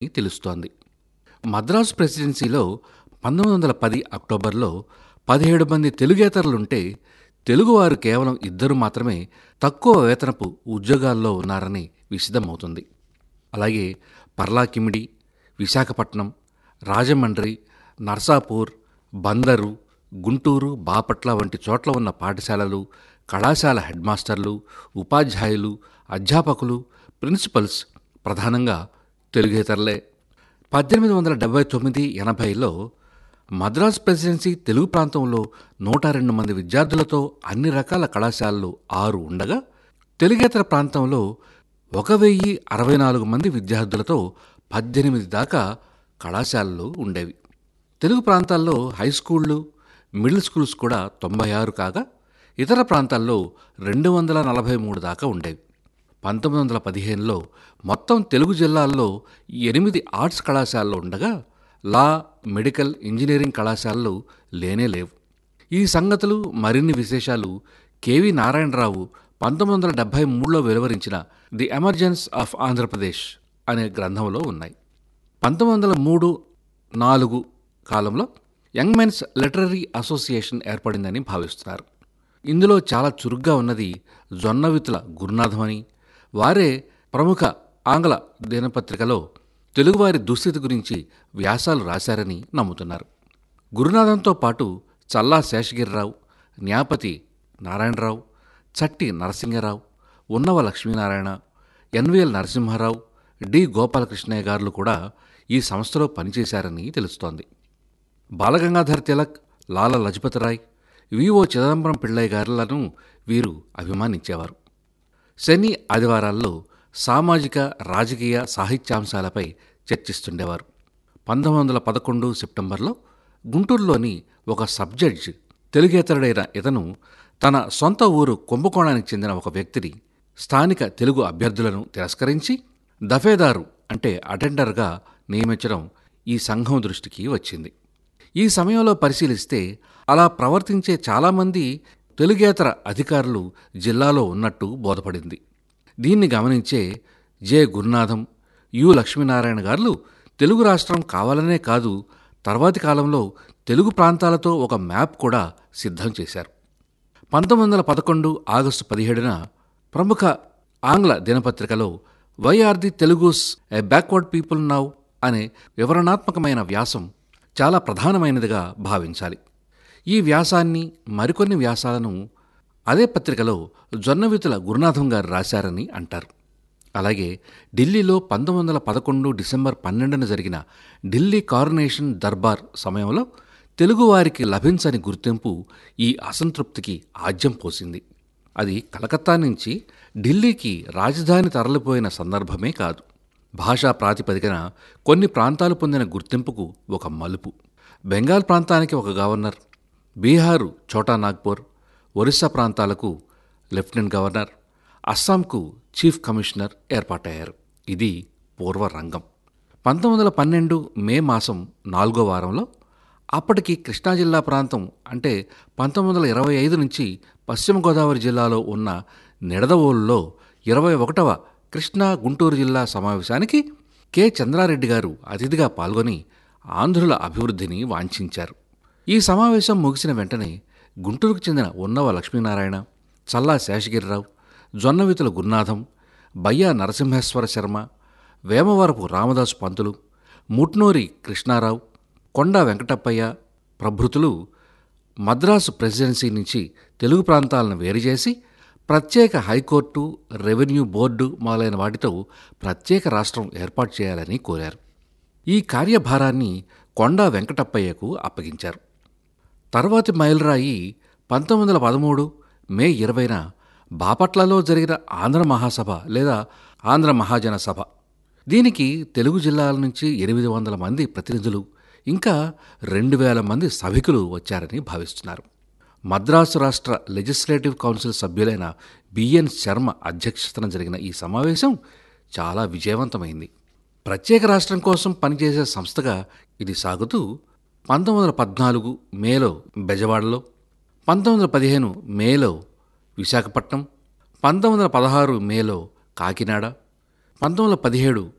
తెలుస్తోంది. మద్రాసు ప్రెసిడెన్సీలో 1910 అక్టోబర్లో 17 మంది తెలుగేతరులుంటే తెలుగువారు కేవలం 2 మాత్రమే తక్కువ వేతనపు ఉద్యోగాల్లో ఉన్నారని విశదమవుతుంది. అలాగే పర్లాకిమిడి, విశాఖపట్నం, రాజమండ్రి, నర్సాపూర్, బందరు, గుంటూరు, బాపట్ల వంటి చోట్ల ఉన్న పాఠశాలలు, కళాశాల హెడ్ మాస్టర్లు, ఉపాధ్యాయులు, అధ్యాపకులు, ప్రిన్సిపల్స్ ప్రధానంగా తెలుగేతరులే. 1879-80లో మద్రాసు ప్రెసిడెన్సీ తెలుగు ప్రాంతంలో 102 మంది విద్యార్థులతో అన్ని రకాల కళాశాలలు 6 ఉండగా, తెలుగేతర ప్రాంతంలో 1064 మంది విద్యార్థులతో 18 దాకా కళాశాలలు ఉండేవి. తెలుగు ప్రాంతాల్లో హైస్కూళ్లు, మిడిల్ స్కూల్స్ కూడా 96 కాగా, ఇతర ప్రాంతాల్లో 243 దాకా ఉండేవి. 1915లో మొత్తం తెలుగు జిల్లాల్లో 8 ఆర్ట్స్ కళాశాలలు ఉండగా, లా, మెడికల్, ఇంజనీరింగ్ కళాశాలలు లేనేలేవు. ఈ సంగతులు మరిన్ని విశేషాలు KV Narayana Rao 1973లో వెలువరించిన the emergence of Andhra Pradesh అనే గ్రంథంలో ఉన్నాయి. 1903-4 కాలంలో యంగ్ మెన్స్ లిటరరీ అసోసియేషన్ ఏర్పడిందని భావిస్తున్నారు. ఇందులో చాలా చురుగ్గా ఉన్నది జొన్నవితుల గురునాథం అని, వారే ప్రముఖ ఆంగ్ల దినపత్రికలో తెలుగువారి దుస్థితి గురించి వ్యాసాలు రాశారని నమ్ముతున్నారు. గురునాథంతో పాటు చల్లా శేషగిరిరావు, న్యాపతి నారాయణరావు, చట్టి నరసింగరావు, ఉన్నవ లక్ష్మీనారాయణ, ఎన్విఎల్ నరసింహారావు, డి గోపాలకృష్ణయ్య గారులు కూడా ఈ సంస్థలో పనిచేశారని తెలుస్తోంది. బాలగంగాధర్ తిలక్, లాల లజపతిరాయ్, విఓ చిదంబరం పిళ్ళయ్య గారులను వీరు అభిమానించేవారు. శని ఆదివారాల్లో సామాజిక, రాజకీయ, సాహిత్యాంశాలపై చర్చిస్తుండేవారు. 1911 సెప్టెంబర్లో గుంటూరులోని ఒక సబ్జడ్జ్ తెలుగేతరుడైన ఇతను తన సొంత ఊరు కుంభకోణానికి చెందిన ఒక వ్యక్తిని, స్థానిక తెలుగు అభ్యర్థులను తిరస్కరించి దఫేదారు అంటే అటెండర్గా నియమించడం ఈ సంఘం దృష్టికి వచ్చింది. ఈ సమయంలో పరిశీలిస్తే అలా ప్రవర్తించే చాలామంది తెలుగేతర అధికారులు జిల్లాలో ఉన్నట్టు బోధపడింది. దీన్ని గమనించే జె గురునాథం, యు లక్ష్మీనారాయణ గారు తెలుగు రాష్ట్రం కావాలనే కాదు, తర్వాతి కాలంలో తెలుగు ప్రాంతాలతో ఒక మ్యాప్ కూడా సిద్ధం చేశారు. 1911 ఆగస్టు 17న ప్రముఖ ఆంగ్ల దినపత్రికలో why are the Telugus A backward people now అనే వివరణాత్మకమైన వ్యాసం చాలా ప్రధానమైనదిగా భావించాలి. ఈ వ్యాసాన్ని, మరికొన్ని వ్యాసాలను అదే పత్రికలో జొన్నవితుల గురునాథం గారు రాశారని అంటారు. అలాగే ఢిల్లీలో 1911 డిసెంబర్ 12న జరిగిన ఢిల్లీ కారనేషన్ దర్బార్ సమయంలో తెలుగువారికి లభించని గుర్తింపు ఈ అసంతృప్తికి ఆజ్యం పోసింది. అది కలకత్తా నుంచి ఢిల్లీకి రాజధాని తరలిపోయిన సందర్భమే కాదు, భాషా ప్రాతిపదికన కొన్ని ప్రాంతాలు పొందిన గుర్తింపుకు ఒక మలుపు. బెంగాల్ ప్రాంతానికి ఒక గవర్నర్, బీహారు ఛోటా నాగ్పూర్, ఒరిస్సా ప్రాంతాలకు లెఫ్టినెంట్ గవర్నర్, అస్సాంకు చీఫ్ కమిషనర్ ఏర్పాటయ్యారు. ఇది పూర్వరంగం. 1912 మే మాసం 4వ వారంలో అప్పటికి కృష్ణా జిల్లా ప్రాంతం అంటే 1925 నుంచి పశ్చిమ గోదావరి జిల్లాలో ఉన్న నిడదవోలులో 21వ కృష్ణా గుంటూరు జిల్లా సమావేశానికి కె చంద్రారెడ్డి గారు అతిథిగా పాల్గొని ఆంధ్రుల అభివృద్ధిని వాంఛించారు. ఈ సమావేశం ముగిసిన వెంటనే గుంటూరుకు చెందిన ఉన్నవ లక్ష్మీనారాయణ, చల్లా శేషగిరిరావు, జొన్నవితుల గురునాథం, బయ్యా నరసింహేశ్వర శర్మ, వేమవరపు రామదాసు పంతులు, ముట్నూరి కృష్ణారావు, కొండా వెంకటప్పయ్య ప్రభృతులు మద్రాసు ప్రెసిడెన్సీ నుంచి తెలుగు ప్రాంతాలను వేరుచేసి ప్రత్యేక హైకోర్టు, రెవెన్యూ బోర్డు మొదలైన వాటితో ప్రత్యేక రాష్ట్రం ఏర్పాటు చేయాలని కోరారు. ఈ కార్యభారాన్ని కొండా వెంకటప్పయ్యకు అప్పగించారు. తర్వాతి మైలురాయి 1913 మే 20న బాపట్లలో జరిగిన ఆంధ్ర మహాసభ లేదా ఆంధ్ర మహాజన సభ. దీనికి తెలుగు జిల్లాల నుంచి 800 మంది ప్రతినిధులు, ఇంకా 2000 మంది సభికులు వచ్చారని భావిస్తున్నారు. మద్రాసు రాష్ట్ర లెజిస్లేటివ్ కౌన్సిల్ సభ్యులైన బిఎన్ శర్మ అధ్యక్షతన జరిగిన ఈ సమావేశం చాలా విజయవంతమైంది. ప్రత్యేక రాష్ట్రం కోసం పనిచేసే సంస్థగా ఇది సాగుతూ 1914 మేలో బెజవాడలో, 1915 మేలో విశాఖపట్నం, 1916 మేలో కాకినాడ, 1917